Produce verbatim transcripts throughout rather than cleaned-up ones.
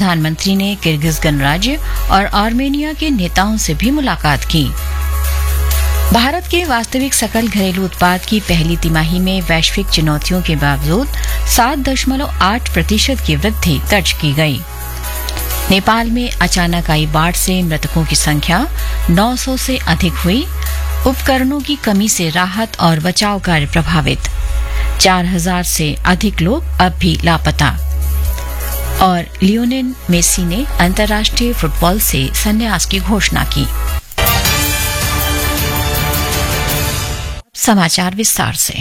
प्रधानमंत्री ने किर्गिज गणराज्य और आर्मेनिया के नेताओं से भी मुलाकात की। भारत के वास्तविक सकल घरेलू उत्पाद की पहली तिमाही में वैश्विक चुनौतियों के बावजूद सात दशमलव आठ प्रतिशत की वृद्धि दर्ज की गई। नेपाल में अचानक आई बाढ़ से मृतकों की संख्या नौ सौ से अधिक हुई। उपकरणों की कमी से राहत और बचाव कार्य प्रभावित। चार हजार से अधिक लोग अब भी लापता। और लियोनेल मेसी ने अंतर्राष्ट्रीय फुटबॉल से संन्यास की घोषणा की। समाचार विस्तार से।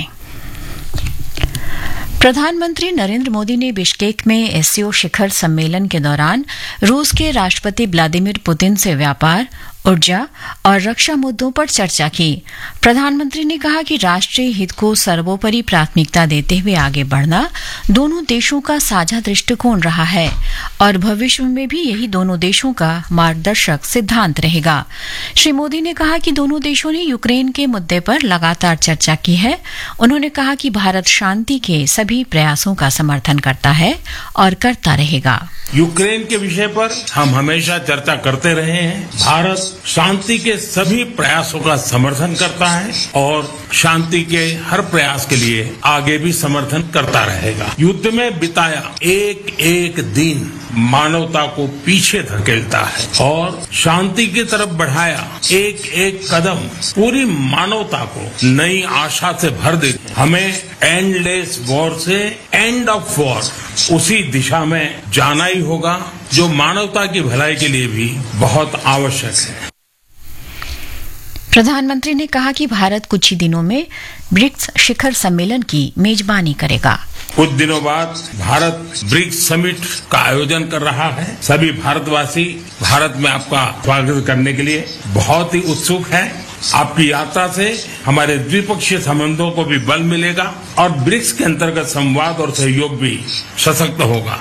प्रधानमंत्री नरेंद्र मोदी ने बिश्केक में एससीओ शिखर सम्मेलन के दौरान रूस के राष्ट्रपति व्लादिमीर पुतिन से व्यापार, ऊर्जा और रक्षा मुद्दों पर चर्चा की। प्रधानमंत्री ने कहा कि राष्ट्रीय हित को सर्वोपरि प्राथमिकता देते हुए आगे बढ़ना दोनों देशों का साझा दृष्टिकोण रहा है और भविष्य में भी यही दोनों देशों का मार्गदर्शक सिद्धांत रहेगा। श्री मोदी ने कहा कि दोनों देशों ने यूक्रेन के मुद्दे पर लगातार चर्चा की है। उन्होंने कहा कि भारत शांति के सभी प्रयासों का समर्थन करता है और करता रहेगा। यूक्रेन के विषय पर हम हमेशा चर्चा करते रहे हैं। भारत शांति के सभी प्रयासों का समर्थन करता है और शांति के हर प्रयास के लिए आगे भी समर्थन करता रहेगा। युद्ध में बिताया एक एक दिन मानवता को पीछे धकेलता है और शांति की तरफ बढ़ाया एक एक कदम पूरी मानवता को नई आशा से भर देते। हमें एंडलेस वॉर से एंड ऑफ वॉर उसी दिशा में जाना ही होगा जो मानवता की भलाई के लिए भी बहुत आवश्यक है। प्रधानमंत्री ने कहा कि भारत कुछ ही दिनों में ब्रिक्स शिखर सम्मेलन की मेजबानी करेगा। कुछ दिनों बाद भारत ब्रिक्स समिट का आयोजन कर रहा है। सभी भारतवासी भारत में आपका स्वागत करने के लिए बहुत ही उत्सुक हैं। आपकी यात्रा से हमारे द्विपक्षीय संबंधों को भी बल मिलेगा और ब्रिक्स के अंतर्गत संवाद और सहयोग भी सशक्त होगा।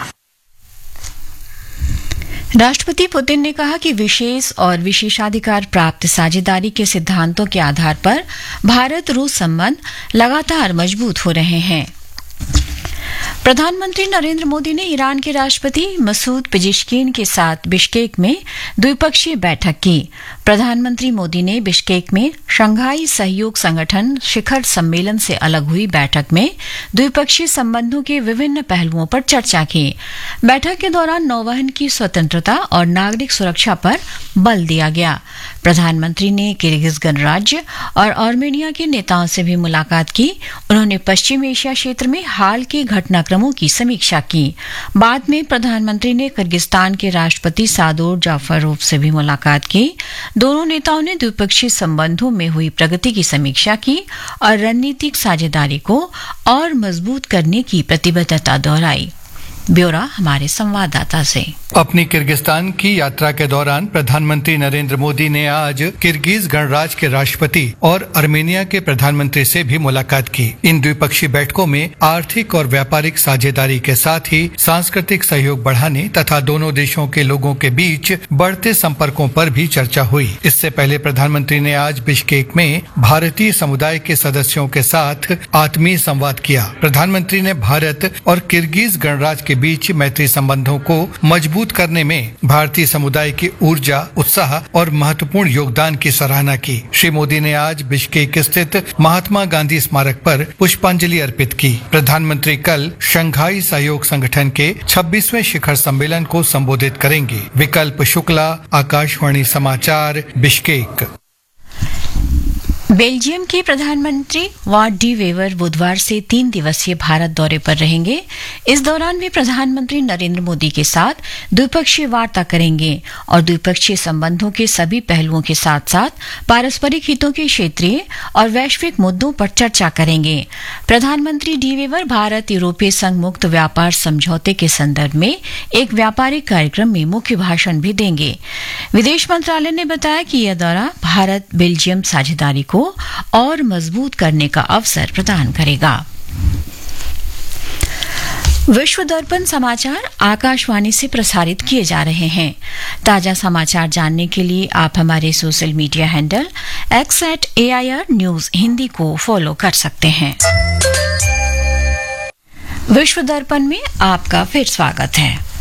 राष्ट्रपति पुतिन ने कहा कि विशेष और विशेषाधिकार प्राप्त साझेदारी के सिद्धांतों के आधार पर भारत रूस संबंध लगातार मजबूत हो रहे हैं। प्रधानमंत्री नरेंद्र मोदी ने ईरान के राष्ट्रपति मसूद पेजेश्किन के साथ बिश्केक में द्विपक्षीय बैठक की। प्रधानमंत्री मोदी ने बिश्केक में शंघाई सहयोग संगठन शिखर सम्मेलन से अलग हुई बैठक में द्विपक्षीय संबंधों के विभिन्न पहलुओं पर चर्चा की। बैठक के दौरान नौवहन की स्वतंत्रता और नागरिक सुरक्षा पर बल दिया गया। प्रधानमंत्री ने किर्गिज गणराज्य और आर्मेनिया के नेताओं से भी मुलाकात की। उन्होंने पश्चिम एशिया क्षेत्र में हाल के घटनाक्रमों की समीक्षा की। बाद में प्रधानमंत्री ने किर्गिस्तान के राष्ट्रपति सादोर जाफरोव से भी मुलाकात की। दोनों नेताओं ने द्विपक्षीय संबंधों में हुई प्रगति की समीक्षा की और रणनीतिक साझेदारी को और मजबूत करने की प्रतिबद्धता दोहराई। ब्यौरा हमारे संवाददाता से। अपनी किर्गिस्तान की यात्रा के दौरान प्रधानमंत्री नरेंद्र मोदी ने आज किर्गिज गणराज्य के राष्ट्रपति और आर्मेनिया के प्रधानमंत्री से भी मुलाकात की। इन द्विपक्षीय बैठकों में आर्थिक और व्यापारिक साझेदारी के साथ ही सांस्कृतिक सहयोग बढ़ाने तथा दोनों देशों के लोगों के बीच बढ़ते संपर्कों पर भी चर्चा हुई। इससे पहले प्रधानमंत्री ने आज बिश्केक में भारतीय समुदाय के सदस्यों के साथ आत्मीय संवाद किया। प्रधानमंत्री ने भारत और किर्गिज गणराज्य के बीच मैत्री संबंधों को मजबूत करने में भारतीय समुदाय की ऊर्जा, उत्साह और महत्वपूर्ण योगदान की सराहना की। श्री मोदी ने आज बिश्केक स्थित महात्मा गांधी स्मारक पर पुष्पांजलि अर्पित की। प्रधानमंत्री कल शंघाई सहयोग संगठन के छब्बीसवें शिखर सम्मेलन को संबोधित करेंगे। विकल्प शुक्ला, आकाशवाणी समाचार, बिश्केक। बेल्जियम के प्रधानमंत्री वार्ड डी वेवर बुधवार से तीन दिवसीय भारत दौरे पर रहेंगे। इस दौरान वे प्रधानमंत्री नरेंद्र मोदी के साथ द्विपक्षीय वार्ता करेंगे और द्विपक्षीय संबंधों के सभी पहलुओं के साथ साथ पारस्परिक हितों के क्षेत्रीय और वैश्विक मुद्दों पर चर्चा करेंगे। प्रधानमंत्री डी वेवर भारत यूरोपीय संघ मुक्त व्यापार समझौते के संदर्भ में एक व्यापारिक कार्यक्रम में मुख्य भाषण भी देंगे। विदेश मंत्रालय ने बताया कि यह दौरा भारत बेल्जियम साझेदारी को और मजबूत करने का अवसर प्रदान करेगा। विश्व दर्पण समाचार आकाशवाणी से प्रसारित किए जा रहे हैं। ताजा समाचार जानने के लिए आप हमारे social media handle x eight A I R news Hindi को फॉलो कर सकते हैं। विश्व दर्पण में आपका फिर स्वागत है।